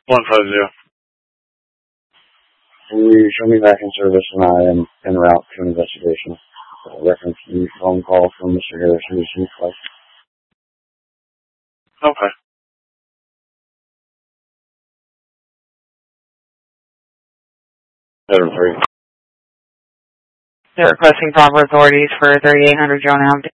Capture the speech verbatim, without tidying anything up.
one five zero. Please show me back in service, and I am en route to an investigation. Uh, reference the phone call from Mister Harris who received flight. Okay. Seven three. They're requesting proper authorities for thirty-eight hundred Joan Ave.